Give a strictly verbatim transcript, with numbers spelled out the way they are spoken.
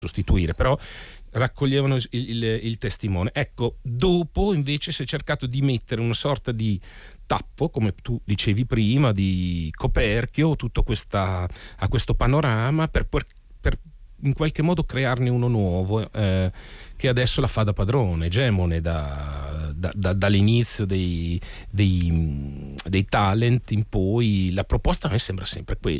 sostituire, però raccoglievano il, il, il testimone. Ecco, dopo invece si è cercato di mettere una sorta di tappo, come tu dicevi prima, di coperchio tutto questa, a questo panorama per, per, per in qualche modo crearne uno nuovo, eh, che adesso la fa da padrone, egemone da, da, da, dall'inizio dei, dei, dei talent in poi. La proposta a me sembra sempre quella.